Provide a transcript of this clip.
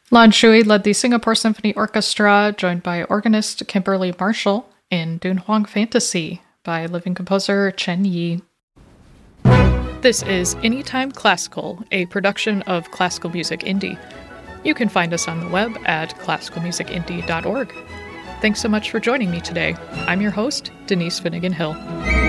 Lan Shui led the Singapore Symphony Orchestra, joined by organist Kimberly Marshall, in Dunhuang Fantasy by living composer Chen Yi. This is Anytime Classical, a production of Classical Music Indie. You can find us on the web at classicalmusicindie.org. Thanks so much for joining me today. I'm your host, Denise Finnegan Hill.